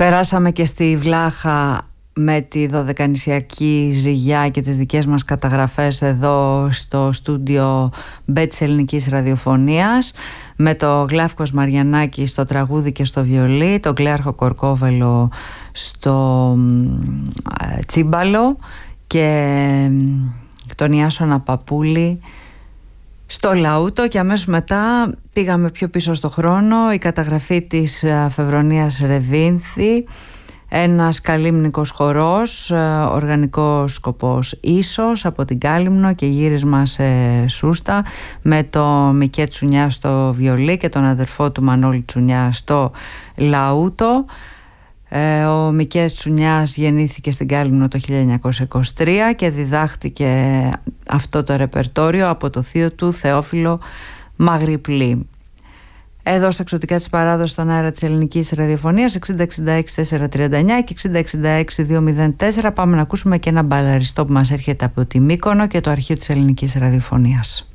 Περάσαμε και στη Βλάχα με τη δωδεκανησιακή ζυγιά και τις δικές μας καταγραφές εδώ στο στούντιο Μπέ της Ελληνικής Ραδιοφωνίας, με το Γλάφκος Μαριανάκη στο τραγούδι και στο βιολί, τον Κλέαρχο Κορκόβελο στο τσίμπαλο και τον Ιάσονα Παπούλη στο λαούτο. Και αμέσως μετά πήγαμε πιο πίσω στο χρόνο, η καταγραφή της Φεβρονίας Ρεβίνθη, ένας καλύμνικος χορός, οργανικός σκοπός ίσως, από την Κάλυμνο και γύρισμα σε Σούστα, με το Μικέ Τσουνιά στο βιολί και τον αδερφό του Μανώλη Τσουνιά στο λαούτο. Ο Μικές Τσουνιάς γεννήθηκε στην Κάλυμνο το 1923 και διδάχτηκε αυτό το ρεπερτόριο από το θείο του Θεόφιλο Μαγρυπλή. Εδώ στα εξωτικά της παράδοσης στον αέρα της Ελληνικής Ραδιοφωνίας 6066-439 και 6066-204. Πάμε να ακούσουμε και ένα μπαλαριστό που μας έρχεται από τη Μύκονο και το αρχείο της Ελληνικής Ραδιοφωνίας.